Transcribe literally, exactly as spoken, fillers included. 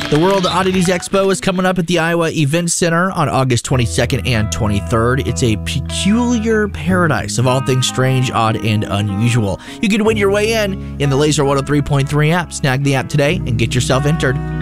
The World Oddities Expo is coming up at the Iowa Event Center on August twenty-second and twenty-third. It's a peculiar paradise of all things strange, odd, and unusual. You can win your way in in the Laser one oh three point three app. Snag the app today and get yourself entered.